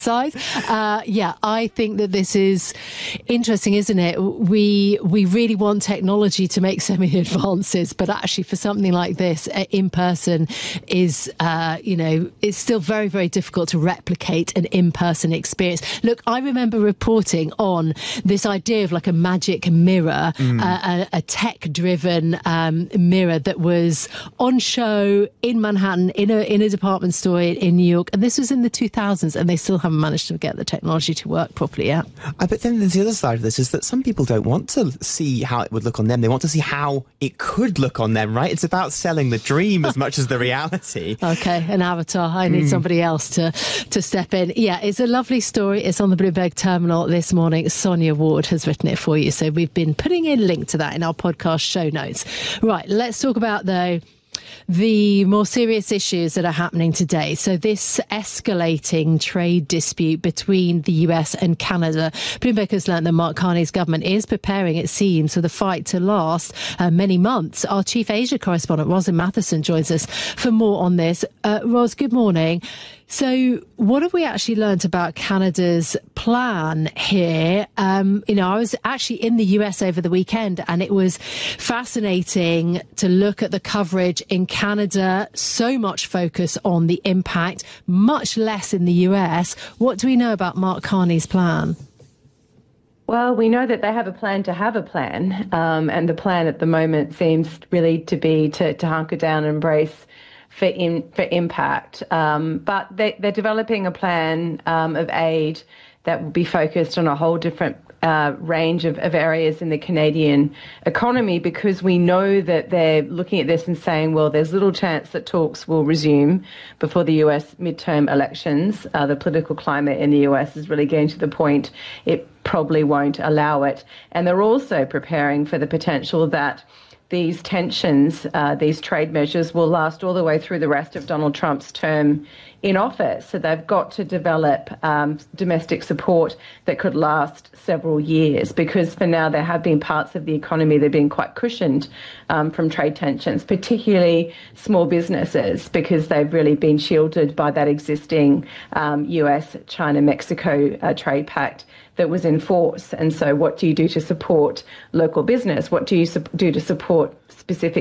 size. I think that this is interesting, isn't it? We really want technology to make so many advances, but actually for something like this, in person is, it's still very, very difficult to replicate an in-person experience. Look, I remember reporting on this idea of like a magic mirror, a tech-driven mirror that was on show in Manhattan in a department store in New York, and this was in the 2000s, and they still haven't managed to get the technology to work properly yet. But then there's the other side of this, is that some people don't want to see how it would look on them. They want to see how it could look on them, right? It's about selling the dream as much as the reality. Okay, an avatar. I need somebody else to step in. Yeah, it's a lovely story. It's on the Bloomberg Terminal this morning. Sonia Ward has written it for you. So we've been putting a link to that in our podcast show notes. Right, let's talk about, though, the more serious issues that are happening today. So this escalating trade dispute between the US and Canada. Bloomberg has learned that Mark Carney's government is preparing, it seems, for the fight to last many months. Our chief Asia correspondent, Roslyn Matheson, joins us for more on this. Ros, good morning. So what have we actually learnt about Canada's plan here? I was actually in the US over the weekend, and it was fascinating to look at the coverage in Canada. So much focus on the impact, much less in the US. What do we know about Mark Carney's plan? Well, we know that they have a plan to have a plan, and the plan at the moment seems really to be to hunker down and brace for impact. But they're developing a plan of aid that will be focused on a whole different range of areas in the Canadian economy, because we know that they're looking at this and saying, well, there's little chance that talks will resume before the US midterm elections. The political climate in the US is really getting to the point it probably won't allow it. And they're also preparing for the potential that these tensions, these trade measures will last all the way through the rest of Donald Trump's term in office. So they've got to develop domestic support that could last several years, because for now there have been parts of the economy that have been quite cushioned from trade tensions, particularly small businesses, because they've really been shielded by that existing US, China, Mexico trade pact that was in force. And so what do you do to support local business? What do you do to support specific